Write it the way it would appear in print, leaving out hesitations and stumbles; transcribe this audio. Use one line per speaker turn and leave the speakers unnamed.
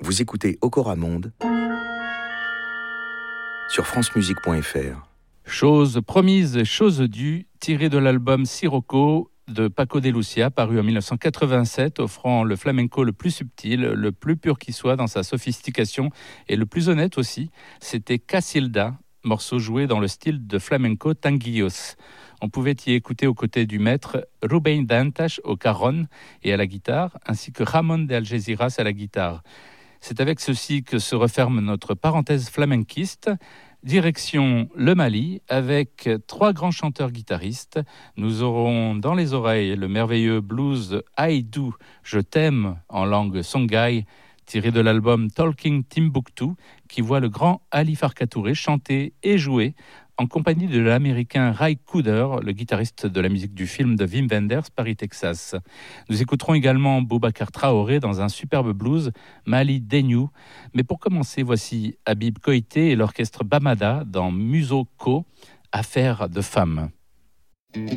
Vous écoutez Okora Monde sur francemusique.fr.
Chose promise, chose due, tiré de l'album Sirocco de Paco de Lucia, paru en 1987, offrant le flamenco le plus subtil, le plus pur qui soit dans sa sophistication et le plus honnête aussi. C'était Casilda, morceau joué dans le style de flamenco tanguillos. On pouvait y écouter aux côtés du maître Rubén Dantas au carron et à la guitare, ainsi que Ramon de Algeciras à la guitare. C'est avec ceci que se referme notre parenthèse flamenquiste. Direction le Mali, avec 3 grands chanteurs-guitaristes. Nous aurons dans les oreilles le merveilleux blues Aïdou, Je t'aime en langue songhai, tiré de l'album Talking Timbuktu, qui voit le grand Ali Farka Touré chanter et jouer en compagnie de l'américain Ray Cooder, le guitariste de la musique du film de Wim Wenders, Paris, Texas. Nous écouterons également Boubacar Traoré dans un superbe blues, Mali Denyou. Mais pour commencer, voici Habib Koité et l'orchestre Bamada dans Musoko, Affaire de femmes.